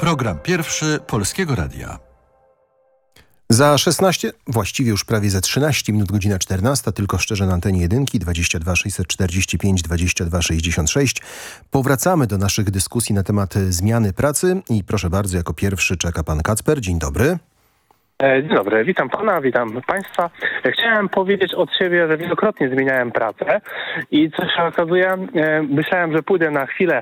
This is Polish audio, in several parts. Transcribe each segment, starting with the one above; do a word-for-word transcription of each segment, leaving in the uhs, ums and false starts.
Program pierwszy Polskiego Radia. Za szesnaście, właściwie już prawie za trzynaście minut, godzina czternasta, tylko szczerze na antenie jedynki, dwadzieścia dwa sześćset czterdzieści pięć dwadzieścia dwa sześćdziesiąt sześć. Powracamy do naszych dyskusji na temat zmiany pracy i proszę bardzo, jako pierwszy czeka pan Kacper. Dzień dobry. Dzień dobry, witam pana, witam państwa. Chciałem powiedzieć od siebie, że wielokrotnie zmieniałem pracę i co się okazuje, myślałem, że pójdę na chwilę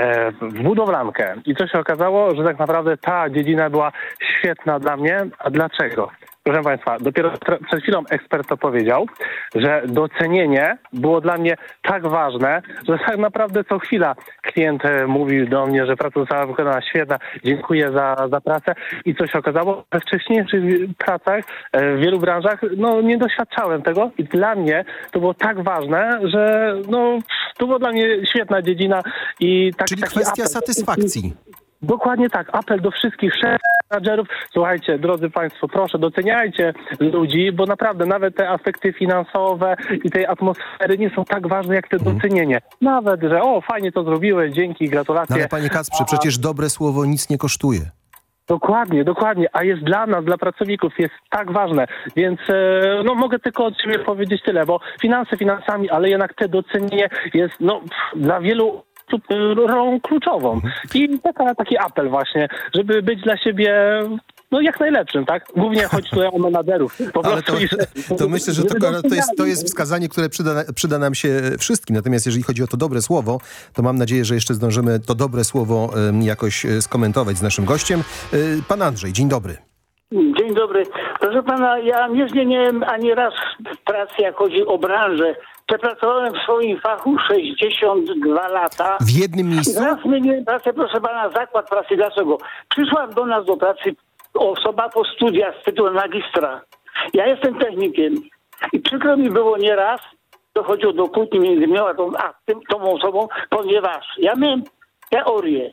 w budowlankę i co się okazało, że tak naprawdę ta dziedzina była świetna dla mnie. A dlaczego? Proszę państwa, dopiero przed chwilą ekspert to powiedział, że docenienie było dla mnie tak ważne, że tak naprawdę co chwila klient mówił do mnie, że praca została wykonana świetna, dziękuję za, za pracę. I co się okazało, we wcześniejszych pracach w wielu branżach no, nie doświadczałem tego i dla mnie to było tak ważne, że no, to była dla mnie świetna dziedzina. I tak, Czyli taki kwestia apel. satysfakcji. Dokładnie tak. Apel do wszystkich szefów, menadżerów. Słuchajcie, drodzy państwo, proszę, doceniajcie ludzi, bo naprawdę nawet te aspekty finansowe i tej atmosfery nie są tak ważne jak te docenienie. Nawet, że o, fajnie to zrobiłeś, dzięki, gratulacje. No ale panie Kacprze, przecież dobre słowo nic nie kosztuje. Dokładnie, dokładnie, a jest dla nas, dla pracowników, jest tak ważne, więc e, no mogę tylko od siebie powiedzieć tyle, bo finanse finansami, ale jednak te docenienie jest no dla wielu rolą kluczową. I taka, taki apel właśnie, żeby być dla siebie no jak najlepszym, tak? Głównie chodzi tutaj o menadżerów. Po Ale prostu to, to myślę, że to, to, jest, to jest wskazanie, które przyda, przyda nam się wszystkim. Natomiast jeżeli chodzi o to dobre słowo, to mam nadzieję, że jeszcze zdążymy to dobre słowo um, jakoś skomentować z naszym gościem. Y, pan Andrzej, dzień dobry. Dzień dobry. Proszę pana, ja nie zmieniłem ani raz pracy, jak chodzi o branżę. Przepracowałem w swoim fachu sześćdziesiąt dwa lata. W jednym miejscu? Raz zmieniłem pracę, proszę pana, zakład pracy. Dlaczego? Przyszła do nas do pracy osoba po studiach z tytułem magistra. Ja jestem technikiem. I przykro mi było nieraz, dochodziło do kłótni między mną a tą, a tym, tą osobą, ponieważ ja miałem teorię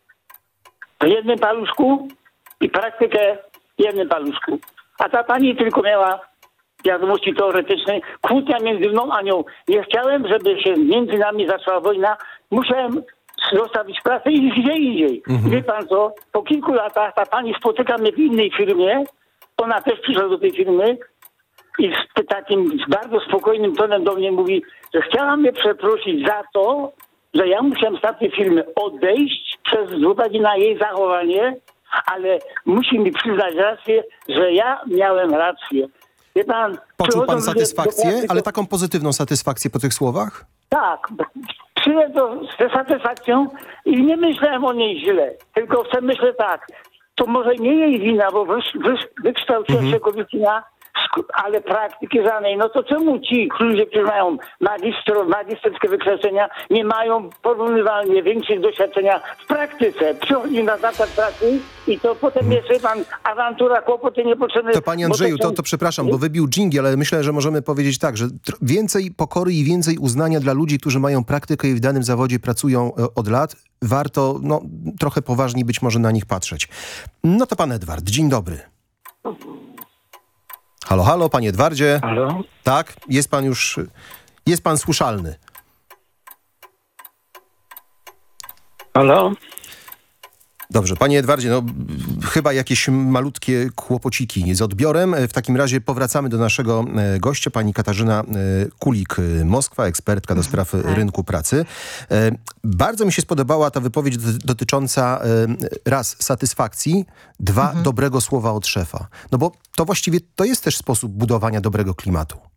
w jednym paluszku i praktykę w jednym paluszku. A ta pani tylko miała wiadomości teoretycznej. Kłótnia między mną a nią. Nie chciałem, żeby się między nami zaczęła wojna. Musiałem zostawić pracę i gdzie indziej. Mhm. Wie pan co? Po kilku latach ta pani spotyka mnie w innej firmie. Ona też przyszła do tej firmy i z takim z bardzo spokojnym tonem do mnie mówi, że chciała mnie przeprosić za to, że ja musiałem z tej firmy odejść przez z uwagi na jej zachowanie, ale musi mi przyznać rację, że ja miałem rację. Wie pan, poczuł pan satysfakcję, pracy, ale taką pozytywną satysfakcję po tych słowach? Tak, przyjąłem to z satysfakcją i nie myślałem o niej źle, tylko chcę myślę tak, to może nie jej wina, bo wysz, wysz, wykształciłem Mhm. się kobiecina, ale praktyki żadnej. No to czemu ci ludzie, którzy mają magistro, magisterskie wykształcenia, nie mają porównywalnie większych doświadczenia w praktyce? Przychodzi na zakład pracy i to potem jeszcze pan awantura, kłopoty niepotrzebne. To panie Andrzeju, to, to, to przepraszam, bo wybił dżingiel, ale myślę, że możemy powiedzieć tak, że tr- więcej pokory i więcej uznania dla ludzi, którzy mają praktykę i w danym zawodzie pracują e, od lat. Warto no, trochę poważniej być może na nich patrzeć. No to pan Edward, dzień dobry. Halo, halo, panie Edwardzie. Halo? Tak, jest pan już, jest pan słyszalny. Halo? Dobrze, panie Edwardzie, no chyba jakieś malutkie kłopociki z odbiorem. W takim razie powracamy do naszego e, gościa, pani Katarzyna e, Kulik-Moskwa, ekspertka do spraw Tak. rynku pracy. E, bardzo mi się spodobała ta wypowiedź do, dotycząca e, raz satysfakcji, dwa dobrego słowa od szefa. No bo to właściwie to jest też sposób budowania dobrego klimatu.